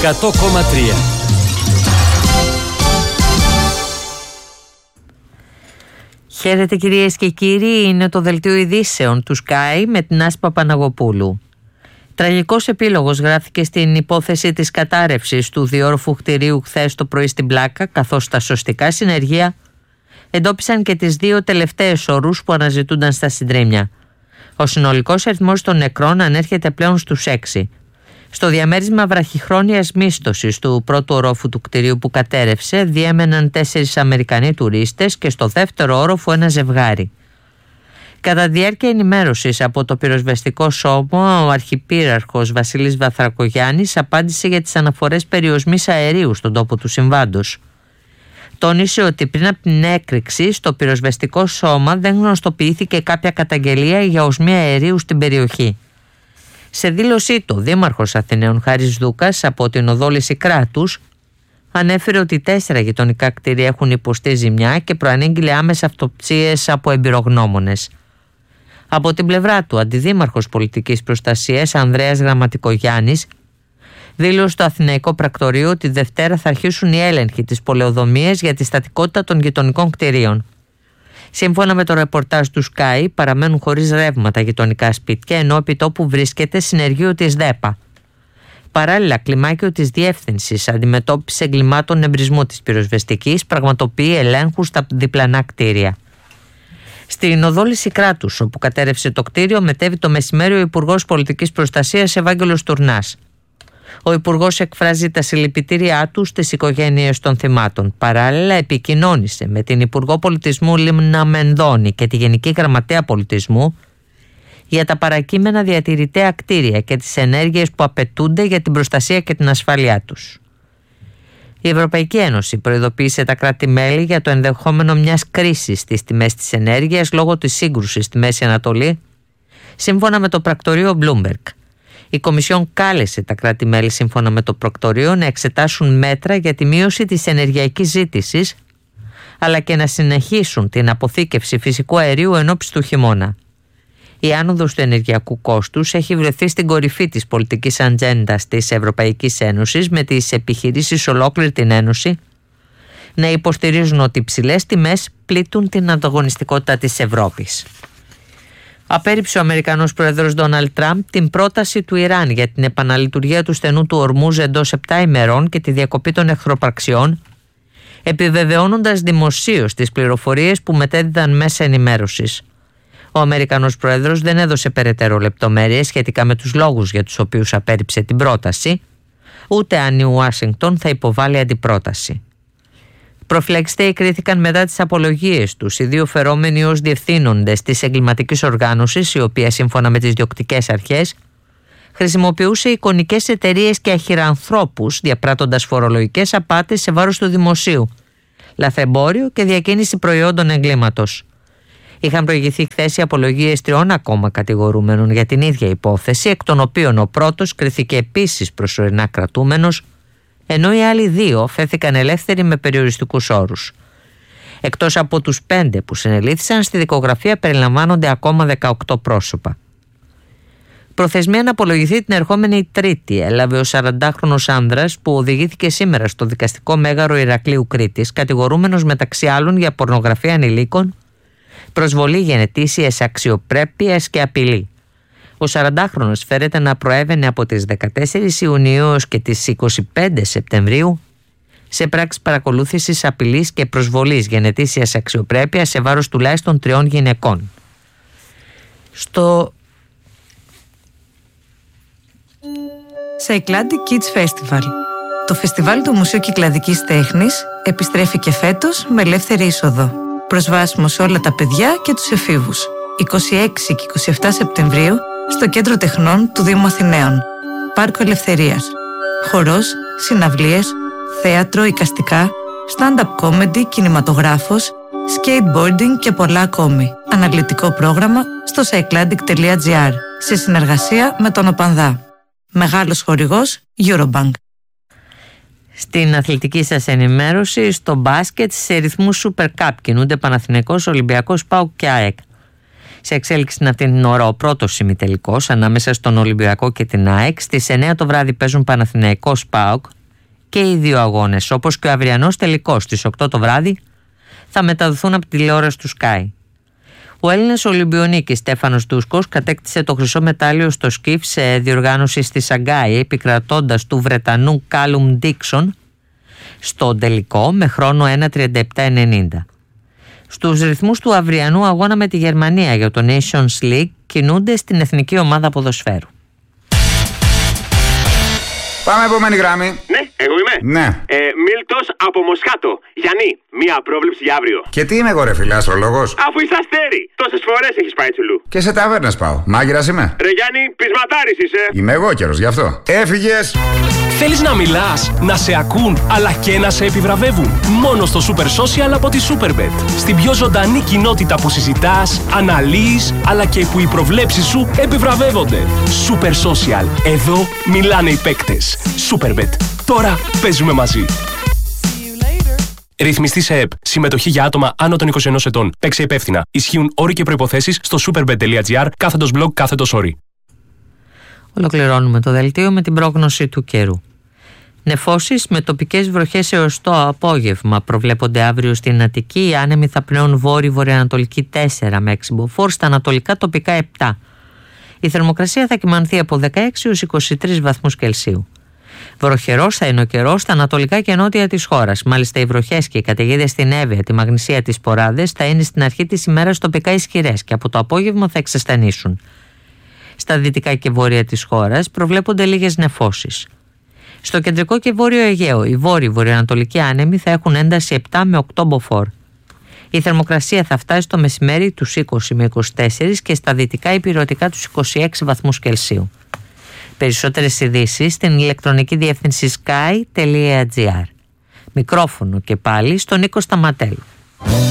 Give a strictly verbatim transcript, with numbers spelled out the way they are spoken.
εκατό κόμμα τρία. Χαίρετε κυρίες και κύριοι, είναι το δελτίο ειδήσεων του Sky με την Άση Παπαναγοπούλου. Τραγικός επίλογος γράφτηκε στην υπόθεση της κατάρρευσης του διόροφου κτηρίου χθες το πρωί στην Πλάκα, καθώς τα σωστικά συνεργεία εντόπισαν και τις δύο τελευταίες ορούς που αναζητούνταν στα συντρίμμια. Ο συνολικός αριθμός των νεκρών ανέρχεται πλέον στους έξι. Στο διαμέρισμα βραχυχρόνιας μίσθωσης του πρώτου ορόφου του κτηρίου που κατέρευσε διέμεναν τέσσερις Αμερικανοί τουρίστες και στο δεύτερο όροφο ένα ζευγάρι. Κατά διάρκεια ενημέρωσης από το πυροσβεστικό σώμα, ο Αρχιπύραρχος Βασίλης Βαθρακογιάννης απάντησε για τις αναφορές περιοσμής αερίου στον τόπο του συμβάντος. Τόνισε ότι πριν από την έκρηξη στο πυροσβεστικό σώμα δεν γνωστοποιήθηκε κάποια καταγγελία για οσμή αερίου στην περιοχή. Σε δήλωσή του, ο Δήμαρχος Αθηναίων Χάρης Δούκας από την οδό Λυσικράτους ανέφερε ότι τέσσερα γειτονικά κτίρια έχουν υποστεί ζημιά και προανήγγειλε άμεσα αυτοψίες από εμπειρογνώμονες. Από την πλευρά του, Αντιδήμαρχος Πολιτικής Προστασίας Ανδρέας Γραμματικογιάννης δήλωσε στο Αθηναϊκό Πρακτορείο ότι Δευτέρα θα αρχίσουν οι έλεγχοι της πολεοδομίας για τη στατικότητα των γειτονικών κτιρίων. Σύμφωνα με το ρεπορτάζ του Sky, παραμένουν χωρίς ρεύμα τα γειτονικά σπίτια, ενώ επί τόπου βρίσκεται συνεργείο της ΔΕΠΑ. Παράλληλα, κλιμάκιο της Διεύθυνσης Αντιμετώπισης Εγκλημάτων Εμπρισμού της Πυροσβεστικής πραγματοποιεί ελέγχους στα διπλανά κτίρια. Στην οδό Λυσικράτους, όπου κατέρευσε το κτίριο, μετέβη το μεσημέρι ο Υπουργός Πολιτικής Προστασίας Ευάγγελος Τουρνάς. Ο Υπουργός εκφράζει τα συλληπιτήριά του στις οικογένειες των θυμάτων. Παράλληλα, επικοινώνησε με την Υπουργό Πολιτισμού Λίμνα Μενδώνη και τη Γενική Γραμματέα Πολιτισμού για τα παρακείμενα διατηρητέα κτίρια και τις ενέργειες που απαιτούνται για την προστασία και την ασφάλειά τους. Η Ευρωπαϊκή Ένωση προειδοποίησε τα κράτη-μέλη για το ενδεχόμενο μιας κρίσης στις τιμές της ενέργειας λόγω της σύγκρουσης στη Μέση Ανατολή, σύμφωνα με το πρακτορείο Bloomberg. Η Κομισιόν κάλεσε τα κράτη-μέλη, σύμφωνα με το πρακτορείο, να εξετάσουν μέτρα για τη μείωση της ενεργειακής ζήτησης, αλλά και να συνεχίσουν την αποθήκευση φυσικού αερίου ενόψει του χειμώνα. Η άνοδος του ενεργειακού κόστους έχει βρεθεί στην κορυφή της πολιτικής ατζέντας της Ευρωπαϊκής Ένωσης, με τις επιχειρήσεις ολόκληρη την Ένωση να υποστηρίζουν ότι οι ψηλές τιμές πλήττουν την ανταγωνιστικότητα της Ευρώπης. Απέρριψε ο Αμερικανός Πρόεδρος Ντόναλντ Τραμπ την πρόταση του Ιράν για την επαναλειτουργία του στενού του Ορμούζ εντός επτά ημερών και τη διακοπή των εχθροπραξιών, επιβεβαιώνοντας δημοσίως τις πληροφορίες που μετέδιδαν μέσα ενημέρωσης. Ο Αμερικανός Πρόεδρος δεν έδωσε περαιτέρω λεπτομέρειες σχετικά με τους λόγους για τους οποίους απέρριψε την πρόταση, ούτε αν η Ουάσιγκτον θα υποβάλει αντιπρόταση. Προφυλακιστέοι κρίθηκαν μετά τις απολογίες τους οι δύο φερόμενοι ως διευθύνοντες της εγκληματικής οργάνωσης, η οποία σύμφωνα με τις διοκτικές αρχές χρησιμοποιούσε εικονικές εταιρείες και αχυρανθρώπους, διαπράττοντας φορολογικές απάτες σε βάρος του δημοσίου, λαθρεμπόριο και διακίνηση προϊόντων εγκλήματος. Είχαν προηγηθεί χθες οι απολογίες τριών ακόμα κατηγορούμενων για την ίδια υπόθεση, εκ των οποίων ο πρώτος κρίθηκε επίσης προσωρινά κρατούμενος, ενώ οι άλλοι δύο φέθηκαν ελεύθεροι με περιοριστικούς όρους. Εκτός από τους πέντε που συνελήφθησαν, στη δικογραφία περιλαμβάνονται ακόμα δεκαοκτώ πρόσωπα. Προθεσμία να απολογηθεί την ερχόμενη Τρίτη έλαβε ο σαραντάχρονος άνδρας που οδηγήθηκε σήμερα στο δικαστικό μέγαρο Ηρακλείου Κρήτης, κατηγορούμενος μεταξύ άλλων για πορνογραφία ανηλίκων, προσβολή γενετήσιας αξιοπρέπειας και απειλή. Ο σαραντάχρονος φέρεται να προέβαινε από τις δεκατέσσερις Ιουνίου έως και τις είκοσι πέντε Σεπτεμβρίου σε πράξεις παρακολούθησης, απειλής και προσβολής γενετήσιας αξιοπρέπειας σε βάρος τουλάχιστον τριών γυναικών. Στο Cycladic Kids Festival. Το φεστιβάλ του Μουσείου Κυκλαδικής Τέχνης επιστρέφει και φέτος με ελεύθερη είσοδο. Προσβάσιμο σε όλα τα παιδιά και τους εφήβους. είκοσι έξι και είκοσι επτά Σεπτεμβρίου στο Κέντρο Τεχνών του Δήμου Αθηναίων. Πάρκο Ελευθερίας. Χορός, συναυλίες, θέατρο, εικαστικά, stand-up comedy, κινηματογράφος, skateboarding και πολλά ακόμη. Αναλυτικό πρόγραμμα στο cycladic τελεία gr σε συνεργασία με τον ΟΠΑΝΔΑ. Μεγάλος χορηγός Eurobank. Στην αθλητική σας ενημέρωση, στο μπάσκετ σε ρυθμούς Super Cup κινούνται Παναθηναϊκός, Ολυμπιακός, ΠΑΟΚ και ΑΕΚ. Σε εξέλιξη είναι αυτή την ώρα ο πρώτος ημιτελικός ανάμεσα στον Ολυμπιακό και την ΑΕΚ. Στις εννιά το βράδυ παίζουν Παναθηναϊκός ΠΑΟΚ και οι δύο αγώνες, όπως και ο αυριανός τελικός στις οκτώ το βράδυ, θα μεταδοθούν από τη τηλεόραση του Sky. Ο Έλληνας Ολυμπιονίκης Στέφανος Ντούσκος κατέκτησε το χρυσό μετάλλιο στο σκιφ σε διοργάνωση στη Σαγκάη, επικρατώντας του Βρετανού Κάλουμ Ντίξον στο τελικό με χρόνο ένα τριάντα επτά ενενήντα. Στους ρυθμούς του αυριανού αγώνα με τη Γερμανία για το Nations League κινούνται στην εθνική ομάδα ποδοσφαίρου. Πάμε επόμενη γράμμη. Ναι, εγώ είμαι. Ναι. Ε, Μίλτος από Μοσχάτο. Γιάννη, μία πρόβλεψη για αύριο. Και τι είμαι εγώ, ρε φίλε, αστρολόγος? Αφού είσαι αστέρι, τόσες φορές έχεις πάει τσουλού. Και σε ταβέρνες πάω. Μάγειρας είμαι. Ρε Γιάννη, πεισματάρης είσαι. Είμαι εγώ καιρος, γι' αυτό. Έφυγες. Θέλεις να μιλάς, να σε ακούν, αλλά και να σε επιβραβεύουν? Μόνο στο Super Social από τη Superbet. Στην πιο ζωντανή κοινότητα που συζητάς, αναλύεις, αλλά και που οι προβλέψεις σου επιβραβεύονται. Super Social. Εδώ μιλάνε οι παίκτες. Superbet. Τώρα παίζουμε μαζί. Ρυθμιστή σε ΕΠ. Συμμετοχή για άτομα άνω των είκοσι ενός ετών. Παίξε υπεύθυνα. Ισχύουν όροι και προϋποθέσεις στο superbet.gr κάθετος blog κάθετος όροι. Ολοκληρώνουμε το δελτίο με την πρόγνωση του καιρού. Νεφώσεις με τοπικές βροχές έως το απόγευμα προβλέπονται αύριο στην Αττική. Οι άνεμοι θα πνέουν βόρειο-βορειοανατολική τέσσερα με έξι μποφόρ, στα ανατολικά τοπικά επτά. Η θερμοκρασία θα κυμανθεί από δεκαέξι έως είκοσι τρεις βαθμούς Κελσίου. Βροχερός θα είναι ο καιρός στα ανατολικά και νότια της χώρας. Μάλιστα, οι βροχές και οι καταιγίδες στην Εύβοια, τη Μαγνησία, τις Ποράδες θα είναι στην αρχή της ημέρας τοπικά ισχυρές και από το απόγευμα θα εξασθενήσουν. Στα δυτικά και βόρεια της χώρας προβλέπονται λίγες νεφώσεις. Στο κεντρικό και βόρειο Αιγαίο, οι βόρειο-βορειοανατολικοί άνεμοι θα έχουν ένταση επτά με οκτώ μποφόρ. Η θερμοκρασία θα φτάσει το μεσημέρι τους είκοσι με είκοσι τέσσερα και στα δυτικά υπηρετικά τους είκοσι έξι βαθμούς Κελσίου. Περισσότερες ειδήσεις στην ηλεκτρονική διεύθυνση sky τελεία gr. Μικρόφωνο και πάλι στον Νίκο Σταματέλου.